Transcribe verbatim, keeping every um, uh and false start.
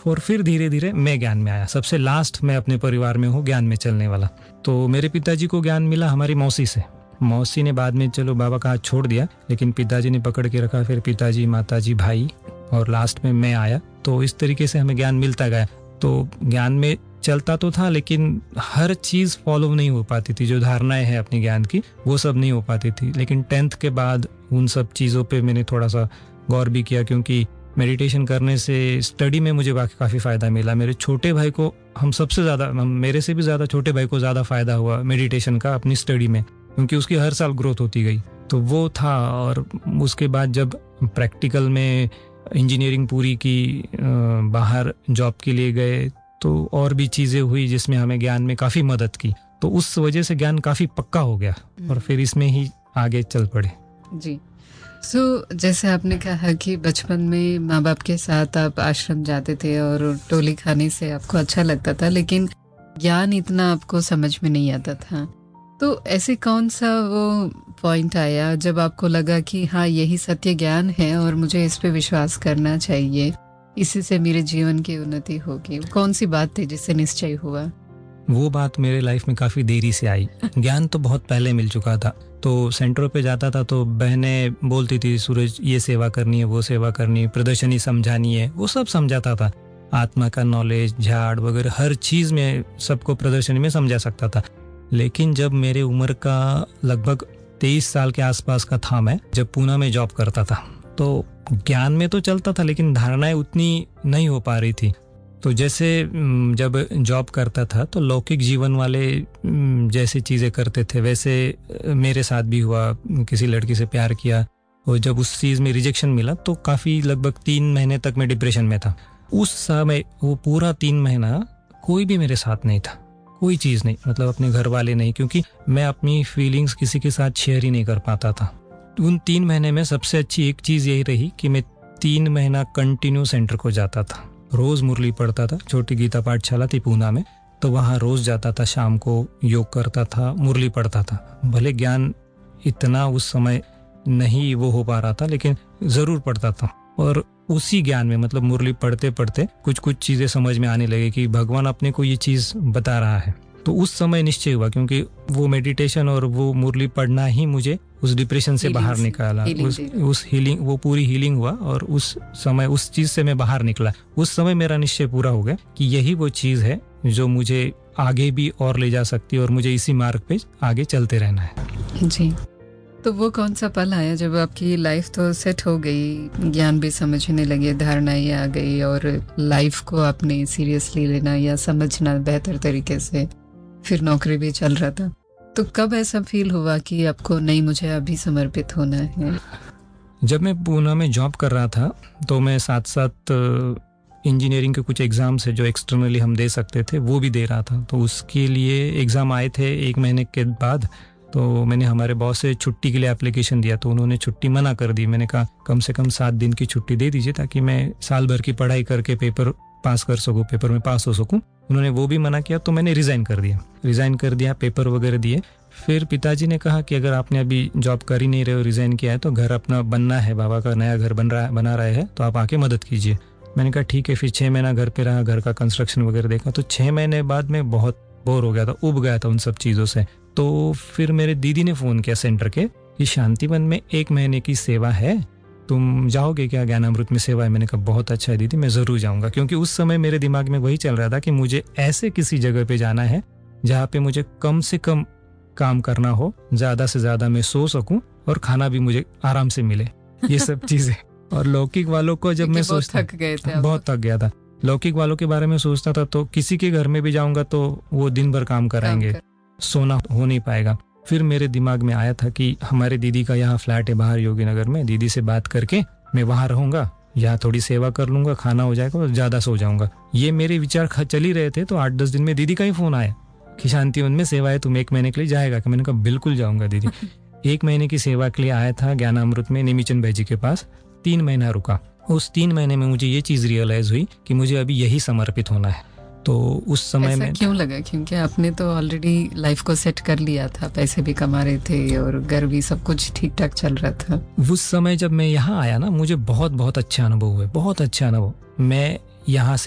और फिर धीरे धीरे मैं ज्ञान में आया। सबसे लास्ट मैं अपने परिवार में हूँ ज्ञान में चलने वाला। तो मेरे पिताजी को ज्ञान मिला हमारी मौसी से। मौसी ने बाद में चलो बाबा का हाथ छोड़ दिया, लेकिन पिताजी ने पकड़ के रखा। फिर पिताजी, माताजी, भाई और लास्ट में मैं आया। तो इस तरीके से हमें ज्ञान मिलता गया। तो ज्ञान में चलता तो था, लेकिन हर चीज फॉलो नहीं हो पाती थी। जो धारणाएं हैं अपनी ज्ञान की वो सब नहीं हो पाती थी। लेकिन टेंथ के बाद उन सब चीज़ों पे मैंने थोड़ा सा गौर भी किया, क्योंकि मेडिटेशन करने से स्टडी में मुझे बाकी काफ़ी फ़ायदा मिला। मेरे छोटे भाई को, हम सबसे ज़्यादा, हम मेरे से भी ज़्यादा छोटे भाई को ज़्यादा फ़ायदा हुआ मेडिटेशन का अपनी स्टडी में, क्योंकि उसकी हर साल ग्रोथ होती गई। तो वो था। और उसके बाद जब प्रैक्टिकल में इंजीनियरिंग पूरी की, बाहर जॉब के लिए गए, तो और भी चीज़ें हुई जिसमें हमें ज्ञान में काफ़ी मदद की। तो उस वजह से ज्ञान काफ़ी पक्का हो गया और फिर इसमें ही आगे चल पड़े। जी। सो so, जैसे आपने कहा कि बचपन में माँ बाप के साथ आप आश्रम जाते थे और टोली खाने से आपको अच्छा लगता था, लेकिन ज्ञान इतना आपको समझ में नहीं आता था। तो ऐसे कौन सा वो पॉइंट आया जब आपको लगा कि हाँ, यही सत्य ज्ञान है और मुझे इस पे विश्वास करना चाहिए, इसी से मेरे जीवन की उन्नति होगी? कौन सी बात थी जिससे निश्चय हुआ? वो बात मेरे लाइफ में काफ़ी देरी से आई। ज्ञान तो बहुत पहले मिल चुका था। तो सेंटरों पे जाता था तो बहनें बोलती थी, सूरज ये सेवा करनी है, वो सेवा करनी है, प्रदर्शनी समझानी है, वो सब समझाता था। आत्मा का नॉलेज, झाड़ वगैरह हर चीज़ में सबको प्रदर्शनी में समझा सकता था। लेकिन जब मेरे उम्र का लगभग तेईस साल के आसपास का था, मैं जब पूना में जॉब करता था, तो ज्ञान में तो चलता था लेकिन धारणाएं उतनी नहीं हो पा रही थी। तो जैसे जब जॉब करता था तो लौकिक जीवन वाले जैसी चीज़ें करते थे वैसे मेरे साथ भी हुआ। किसी लड़की से प्यार किया और जब उस चीज़ में रिजेक्शन मिला तो काफ़ी लगभग तीन महीने तक मैं डिप्रेशन में था। उस समय वो पूरा तीन महीना कोई भी मेरे साथ नहीं था, कोई चीज़ नहीं, मतलब अपने घर वाले नहीं, क्योंकि मैं अपनी फीलिंग्स किसी के साथ शेयर ही नहीं कर पाता था। उन तीन महीने में सबसे अच्छी एक चीज़ यही रही कि मैं तीन महीना कंटिन्यू सेंटर को जाता था। रोज मुरली पढ़ता था। छोटी गीता पाठशाला थी पूना में, तो वहाँ रोज जाता था, शाम को योग करता था, मुरली पढ़ता था। भले ज्ञान इतना उस समय नहीं वो हो पा रहा था, लेकिन ज़रूर पढ़ता था। और उसी ज्ञान में, मतलब मुरली पढ़ते पढ़ते कुछ कुछ चीज़ें समझ में आने लगे कि भगवान अपने को ये चीज़ बता रहा है। तो उस समय निश्चय हुआ, क्योंकि वो मेडिटेशन और वो मुरली पढ़ना ही मुझे उस डिप्रेशन से बाहर निकाला। उस उस हीलिंग, वो पूरी हीलिंग हुआ और उस समय उस चीज से मैं बाहर निकला। उस समय मेरा निश्चय पूरा हो गया कि यही वो चीज है जो मुझे आगे भी और ले जा सकती है और मुझे इसी मार्ग पे आगे चलते रहना है। जी। तो वो कौन सा पल आया जब आपकी लाइफ तो सेट हो गई, ज्ञान भी समझने लगे, धारणाएं आ गई और लाइफ को आपने सीरियसली लेना या समझना बेहतर तरीके से, फिर नौकरी भी चल रहा था, तो कब ऐसा फील हुआ कि आपको नहीं, मुझे अभी समर्पित होना है? जब मैं पूना में जॉब कर रहा था तो मैं साथ साथ इंजीनियरिंग के कुछ एग्ज़ाम्स है जो एक्सटर्नली हम दे सकते थे, वो भी दे रहा था। तो उसके लिए एग्ज़ाम आए थे एक महीने के बाद, तो मैंने हमारे बॉस से छुट्टी के लिए एप्लीकेशन दिया, तो उन्होंने छुट्टी मना कर दी। मैंने कहा कम से कम सात दिन की छुट्टी दे दीजिए ताकि मैं साल भर की पढ़ाई करके पेपर पास कर सकूँ, पेपर में पास हो सकूँ। उन्होंने वो भी मना किया, तो मैंने रिज़ाइन कर दिया रिज़ाइन कर दिया पेपर वगैरह दिए। फिर पिताजी ने कहा कि अगर आपने अभी जॉब कर ही नहीं रहे हो, रिज़ाइन किया है, तो घर अपना बनना है, बाबा का नया घर बन रहा है बना रहे हैं, तो आप आके मदद कीजिए। मैंने कहा ठीक है। फिर छः महीना घर पे रहा, घर का कंस्ट्रक्शन वगैरह देखा। तो छः महीने बाद मैं बहुत बोर हो गया था, उब गया था उन सब चीज़ों से। तो फिर मेरे दीदी ने फ़ोन किया सेंटर के कि शांतिवन में एक महीने की सेवा है, तुम जाओगे क्या? ज्ञानामृत में सेवा है। मैंने कहा बहुत अच्छा है दीदी, मैं ज़रूर जाऊँगा, क्योंकि उस समय मेरे दिमाग में वही चल रहा था कि मुझे ऐसे किसी जगह पे जाना है जहाँ पे मुझे कम से कम काम करना हो, ज़्यादा से ज़्यादा मैं सो सकूं और खाना भी मुझे आराम से मिले, ये सब चीज़ें। और लौकिक वालों को जब मैं सोचता, थक गए थे, बहुत थक गया था, लौकिक वालों के बारे में सोचता था तो किसी के घर में भी जाऊँगा तो वो दिन भर काम कराएंगे, सोना हो नहीं पाएगा। फिर मेरे दिमाग में आया था कि हमारे दीदी का यहाँ फ्लैट है बाहर योगी नगर में, दीदी से बात करके मैं वहाँ रहूँगा, यहाँ थोड़ी सेवा कर लूँगा, खाना हो जाएगा और ज़्यादा सो जाऊँगा। ये मेरे विचार चल ही रहे थे। तो आठ दस दिन में दीदी का ही फ़ोन आया कि शांतिवन में सेवा है, तुम एक महीने के लिए जाएगा? कि मैंने कहा बिल्कुल जाऊँगा दीदी। एक महीने की सेवा के लिए आया था ज्ञानामृत में निमिचंद भाई जी के पास, तीन महीना रुका। उस तीन महीने में मुझे ये चीज़ रियलाइज़ हुई कि मुझे अभी यही समर्पित होना है। तो उस समय में क्यों लगा? क्योंकि आपने तो ऑलरेडी लाइफ को सेट कर लिया था, पैसे भी कमा रहे थे और घर भी सब कुछ ठीक ठाक चल रहा था। उस समय जब मैं यहाँ आया ना, मुझे बहुत बहुत अच्छा अनुभव हुआ, बहुत अच्छा अनुभव। मैं यहाँ से